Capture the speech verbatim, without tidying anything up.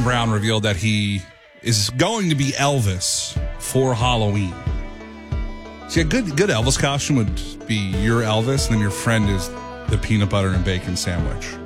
Jackson Browne revealed that he is going to be Elvis for Halloween. See, a good good Elvis costume would be your Elvis, and then your friend is the peanut butter and bacon sandwich.